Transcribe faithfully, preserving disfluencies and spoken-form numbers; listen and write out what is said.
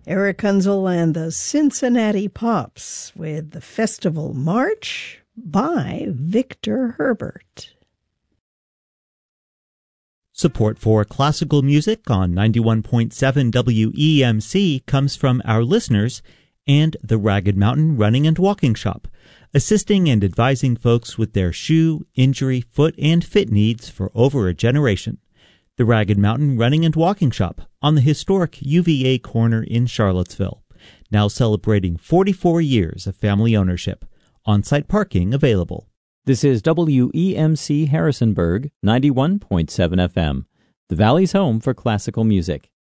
Eric Kunzel and the Cincinnati Pops with the Festival March by Victor Herbert. Support for classical music on ninety-one point seven W E M C comes from our listeners and the Ragged Mountain Running and Walking Shop, assisting and advising folks with their shoe, injury, foot, and fit needs for over a generation. The Ragged Mountain Running and Walking Shop on the historic U V A corner in Charlottesville, now celebrating forty-four years of family ownership. On-site parking available. This is W E M C Harrisonburg, ninety-one point seven F M, the Valley's home for classical music.